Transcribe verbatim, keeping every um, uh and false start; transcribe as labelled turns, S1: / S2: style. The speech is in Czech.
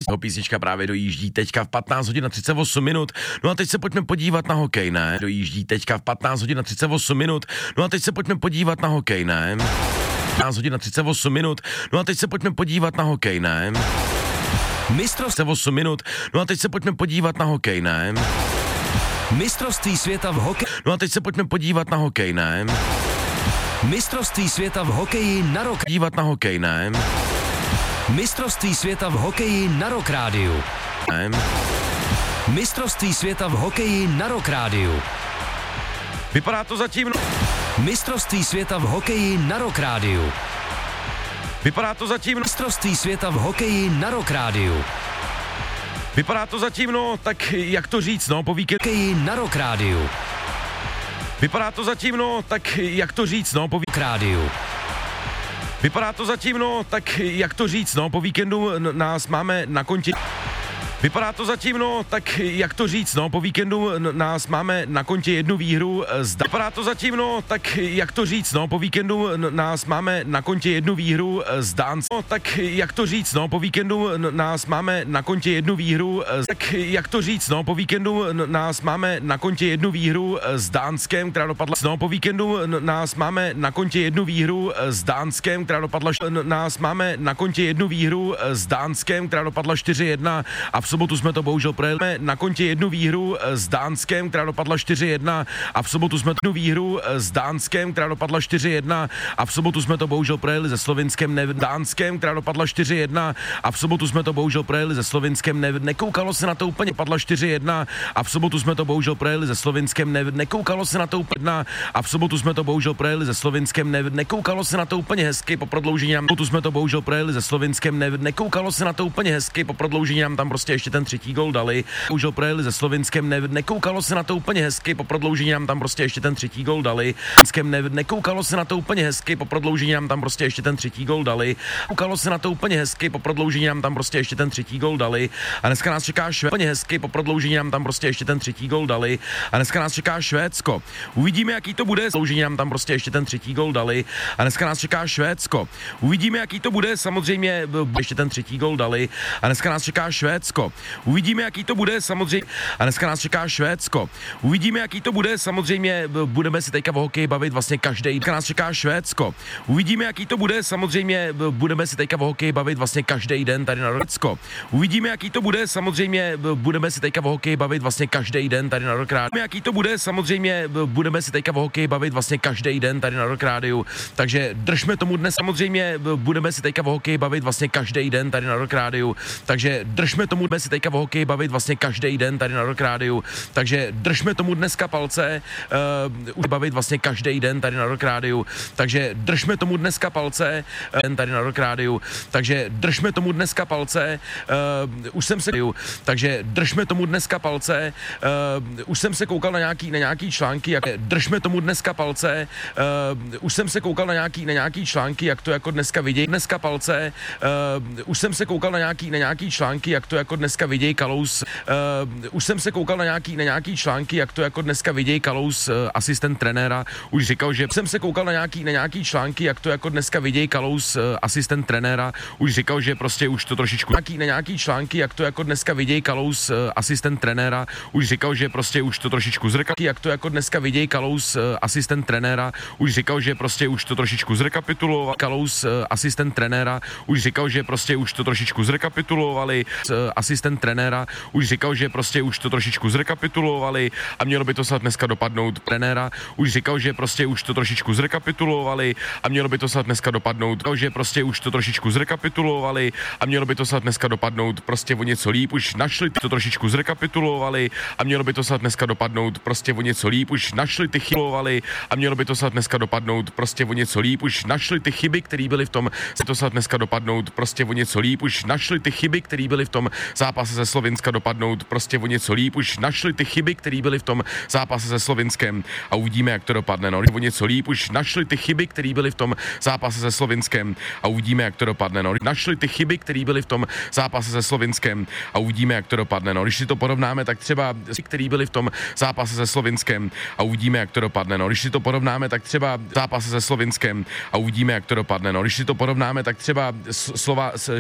S1: Písnička právě dojíždí teďka v patnáct hodin a třicet osm minut. No a teď se pojďme podívat na hokej, ne? Dojíždí teďka v patnáct hodin a třicet osm minut. No a teď se pojďme podívat na hokej, ne? patnáct hodin a třicet osm minut. No a teď se pojďme podívat na hokej, ne? Mistrovství osm minut. No a teď se pojďme podívat na hokej, ne? Mistrovství světa v hokeji. No a teď se pojďme podívat na hokej, ne? Mistrovství světa v hokeji na rok. Dívat na hokej, ne? Mistrovství světa v hokeji na Rock Rádiu. Ne? Mistrovství světa v hokeji na Rock Rádiu. Vypadá to zatím... Mistrovství světa v hokeji na Rock Rádiu. Vypadá to zatím... Mistrovství světa v hokeji na Rock Rádiu. Vypadá to zatím, no, tak jak to říct, no, po víkendu... Hokeji na Rock Rádiu. Vypadá to zatím, no, tak jak to říct, no, po víkendu... Rádiu. Vypadá to zatím, no, tak jak to říct, no, po víkendu n- nás máme na kontě... Vypadá to zatím, no, tak jak to říct, no, po víkendu n- nás máme na kontě jednu výhru z... Vypadá to zatím, no, tak jak to říct, no, po víkendu n- nás máme na kontě jednu výhru z Dánska. No, tak jak to říct, no, po víkendu n- nás máme na kontě jednu výhru z... Tak jak to říct, no, po víkendu n- nás máme na kontě jednu výhru s Dánskem, která dopadla... No, po víkendu n- nás máme na kontě jednu výhru s Dánskem, která dopadla... N- nás máme na kontě jednu výhru s Dánskem, která dopadla čtyři jedna a v sobotu jsme to bohužel projeli na kontě jednu výhru s Dánskem, která dopadla čtyři jedna a v sobotu jsme tu výhru s Dánskem, která dopadla čtyři jedna a v sobotu jsme to bohužel projeli se Slovinskem, ne Dánskem, která dopadla čtyři jedna a v sobotu jsme to bohužel projeli se Slovinskem, ne nekoukalo se na to úplně, padla čtyři jedna a v sobotu jsme to bohužel projeli se Slovinskem, ne nekoukalo se na to úplně a v sobotu jsme to bohužel projeli se Slovinskem, ne nekoukalo se na to úplně hezky po prodloužení, v sobotu jsme to bohužel projeli se Slovinskem, ne nekoukalo se na to úplně hezky po prodloužení, nám tam prostě ještě ten třetí gol dali. Bohužel projeli se Slovinskem, ne, nekoukalo se na to úplně hezky, po prodloužení nám tam prostě ještě ten třetí gol dali. Ne, nekoukalo se na to úplně hezky, po prodloužení nám tam prostě ještě ten třetí gol dali. Koukalo se na to úplně hezky, po prodloužení nám tam prostě ještě ten třetí gol dali. A dneska nás čeká Švédsko. Úplně hezky, po prodloužení nám tam prostě ještě ten třetí gol dali. A dneska nás čeká Švédsko. Uvidíme, jaký to bude. Prodloužení nám tam prostě ještě ten třetí gol dali. A dneska nás čeká Švédsko. Uvidíme, jaký to bude. Samozřejmě ještě ten třetí gol dali. A dneska nás čeká Švédsko. Uvidíme, jaký to bude, samozřejmě. A dneska nás čeká Švédsko. Uvidíme, jaký to bude, samozřejmě. Budeme si teďka o hokeji bavit vlastně každý. Dneska nás čeká Švédsko. Uvidíme, jaký to bude, samozřejmě. Budeme si teďka o hokeji bavit vlastně každý den tady na Švédsko. Uvidíme, jaký to bude, samozřejmě. Budeme si teďka o hokeji bavit vlastně každý den tady na Rock Rádiu. Jaký to bude, samozřejmě. Budeme si teďka o hokeji bavit vlastně každý den tady na Rock Rádiu. Takže držme tomu dnes, samozřejmě. Budeme si teďka o hokeji bavit vlastně každý den tady na Rock Rádiu. Takže držme tomu dnes si teďka o hokeji bavit vlastně každý den tady na Rock Rádiu. Takže držme tomu dneska palce, uh, už bavit vlastně každý den tady na Rock Rádiu. Takže držme tomu dneska palce, uh, tady na Rock Rádiu. Takže držme tomu dneska palce, uh, už jsem se, takže držme tomu dneska palce, uh, už jsem se koukal na nějaký, na nějaký články, jak držme tomu dneska palce, uh, už jsem se koukal na nějaký, na nějaký články, jak to jako dneska vidějí dneska palce, uh, už jsem se koukal na nějaký, na nějaký články, jak to jako dneska vidějí Kalous. Uh, už jsem se koukal na nějaký, na nějaký články, jak to jako dneska vidějí Kalous, uh, asistent trenéra, už říkal, že jsem se koukal na nějaký, na nějaký články, jak to jako dneska vidějí Kalous, uh, asistent trenéra, už říkal, že prostě už to trošičku nějaký, na nějaký články, jak to jako dneska vidějí Kalous, uh, asistent trenéra, už říkal, že prostě už to trošičku zrkal, jak to jako dneska vidějí Kalous, uh, asistent trenéra, už říkal, že prostě už to trošičku zrekapituloval, Kalous, uh, asistent trenéra, už říkal, že prostě už to trošičku zrekapitulovali, uh, asistent trenéra, už říkal, že prostě už to trošičku zrekapitulovali a mělo by to snad dneska dopadnout. Trenéra už říkal, že prostě už to trošičku zrekapitulovali a mělo by to snad dneska dopadnout. Že prostě už to trošičku zrekapitulovali a mělo by to snad dneska dopadnout prostě o něco líp. Už našli to trošičku zrekapitulovali a mělo by to snad dneska dopadnout prostě o něco líp. Už našli ty chyby a mělo by to snad dneska dopadnout prostě o něco líp. Už našli ty chyby, které byly v tom, se to snad dneska dopadnout prostě o něco líp. Už našli ty chyby, které byly v tom zápase se Slovinska dopadnout prostě o něco líp. Už našli ty chyby, které byly v tom zápase se Slovinskem a uvidíme, jak to dopadne. No, o něco líp. Už našli ty chyby, které byly v tom zápase se Slovinskem a uvidíme, jak to dopadne. No, našli ty chyby, které byly v tom zápase se Slovinskem a uvidíme, jak to dopadne. No, když si to porovnáme, tak třeba které byly v tom zápase se Slovinskem a uvidíme, jak to dopadne. No, když si to porovnáme, tak třeba zápase se Slovinskem a uvidíme, jak to dopadne. No, když si to porovnáme, tak třeba slova